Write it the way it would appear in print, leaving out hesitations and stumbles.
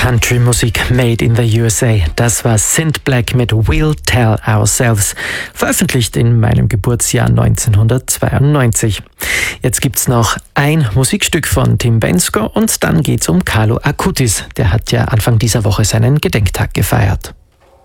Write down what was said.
Country-Musik made in the USA. Das war Cint Black mit We'll Tell Ourselves, veröffentlicht in meinem Geburtsjahr 1992. Jetzt gibt's noch ein Musikstück von Tim Bendzko und dann geht's um Carlo Acutis. Der hat ja Anfang dieser Woche seinen Gedenktag gefeiert.